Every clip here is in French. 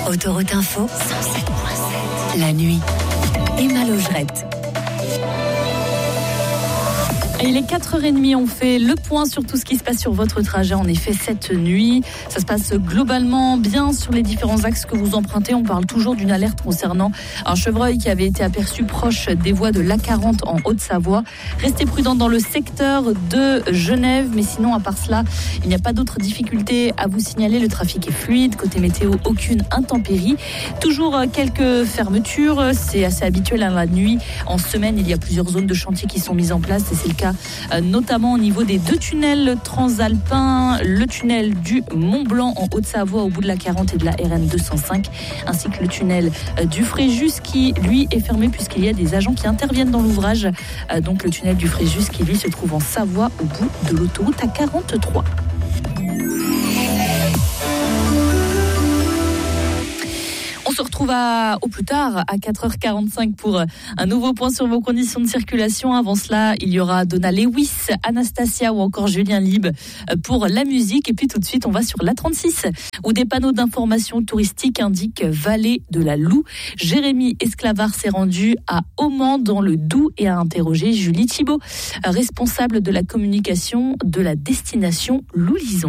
Autoroute Info, 107.7. La nuit. Emma Logerette. Et il est 4h30, on fait le point sur tout ce qui se passe sur votre trajet. En effet, cette nuit, ça se passe globalement bien sur les différents axes que vous empruntez. On parle toujours d'une alerte concernant un chevreuil qui avait été aperçu proche des voies de l'A40 en Haute-Savoie. Restez prudents dans le secteur de Genève, mais sinon, à part cela, il n'y a pas d'autres difficultés à vous signaler. Le trafic est fluide. Côté météo, aucune intempérie. Toujours quelques fermetures. C'est assez habituel à la nuit. En semaine, il y a plusieurs zones de chantier qui sont mises en place et c'est le cas notamment au niveau des 2 tunnels transalpins, le tunnel du Mont-Blanc en Haute-Savoie au bout de la 40 et de la RN 205, ainsi que le tunnel du Fréjus qui lui est fermé puisqu'il y a des agents qui interviennent dans l'ouvrage. Donc le tunnel du Fréjus qui lui se trouve en Savoie au bout de l'autoroute A43. On se retrouve au plus tard, à 4h45 pour un nouveau point sur vos conditions de circulation. Avant cela, il y aura Donna Lewis, Anastasia ou encore Julien Lieb pour la musique. Et puis tout de suite, on va sur l'A36 où des panneaux d'information touristique indiquent Vallée de la Loue. Jérémy Esclavard s'est rendu à Auman dans le Doubs et a interrogé Julie Thibault, responsable de la communication de la destination Loulisons.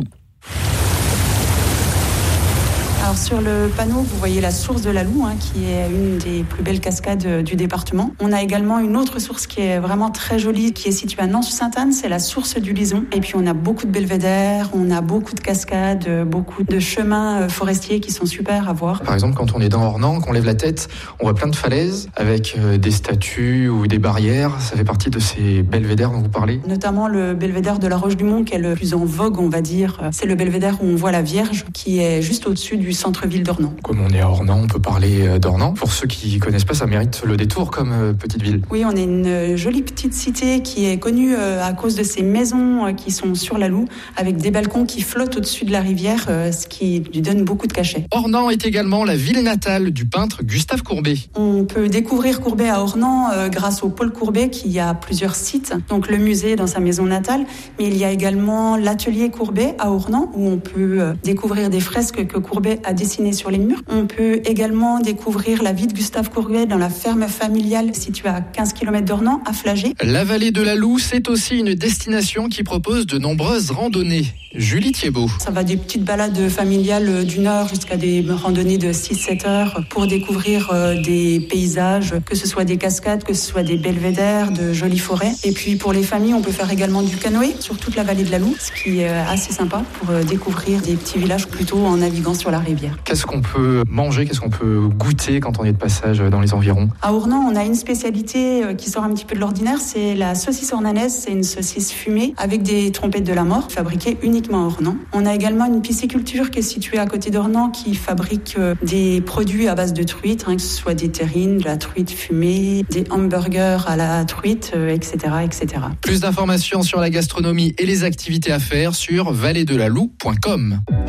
Alors sur le panneau, vous voyez la source de la Loue, qui est une des plus belles cascades du département. On a également une autre source qui est vraiment très jolie, qui est située à Nans-sur-Sainte-Anne, c'est la source du Lison. Et puis on a beaucoup de belvédères, on a beaucoup de cascades, beaucoup de chemins forestiers qui sont super à voir. Par exemple, quand on est dans Ornans, qu'on lève la tête, on voit plein de falaises avec des statues ou des barrières. Ça fait partie de ces belvédères dont vous parlez. Notamment le belvédère de la Roche-du-Mont qui est le plus en vogue, on va dire. C'est le belvédère où on voit la Vierge qui est juste au-dessus du centre-ville d'Ornans. Comme on est à Ornans, on peut parler d'Ornans. Pour ceux qui connaissent pas, ça mérite le détour comme petite ville. Oui, on est une jolie petite cité qui est connue à cause de ces maisons qui sont sur la Loue, avec des balcons qui flottent au-dessus de la rivière, ce qui lui donne beaucoup de cachet. Ornans est également la ville natale du peintre Gustave Courbet. On peut découvrir Courbet à Ornans grâce au Pôle Courbet qui a plusieurs sites. Donc le musée dans sa maison natale, mais il y a également l'atelier Courbet à Ornans où on peut découvrir des fresques que Courbet a dessinées sur les murs. On peut également découvrir la vie de Gustave Courbet dans la ferme familiale située à 15 km d'Ornans, à Flagey. La vallée de la Loue, c'est aussi une destination qui propose de nombreuses randonnées. Julie Thibault. Ça va des petites balades familiales du Nord jusqu'à des randonnées de 6-7 heures pour découvrir des paysages, que ce soit des cascades, que ce soit des belvédères, de jolies forêts. Et puis pour les familles, on peut faire également du canoë sur toute la vallée de la Loue, ce qui est assez sympa pour découvrir des petits villages plutôt en naviguant sur la rivière. Qu'est-ce qu'on peut manger, qu'est-ce qu'on peut goûter quand on est de passage dans les environs ? À Ornans, on a une spécialité qui sort un petit peu de l'ordinaire, c'est la saucisse ornanaise. C'est une saucisse fumée avec des trompettes de la mort, fabriquée uniquement à Ornans. On a également une pisciculture qui est située à côté d'Ornans qui fabrique des produits à base de truite, que ce soit des terrines, de la truite fumée, des hamburgers à la truite, etc., etc. Plus d'informations sur la gastronomie et les activités à faire sur valledelalou.com.